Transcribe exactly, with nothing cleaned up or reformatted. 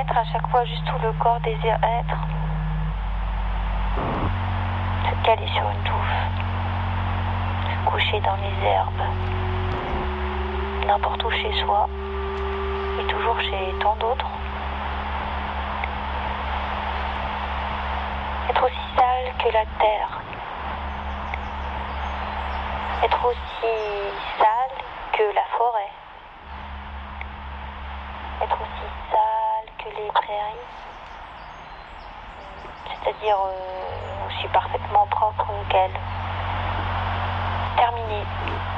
être à chaque fois juste où le corps désire être. Se caler sur une touffe, se coucher dans les herbes, n'importe où chez soi, et toujours chez tant d'autres. Être aussi sale que la terre. Être aussi sale que la forêt. Être aussi sale que les prairies. C'est-à-dire euh, aussi parfaitement propre qu'elles. Terminé.